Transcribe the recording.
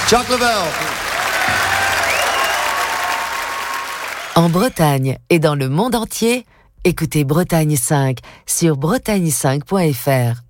Chuck Leavell. En Bretagne et dans le monde entier, écoutez Bretagne 5 sur bretagne5.fr.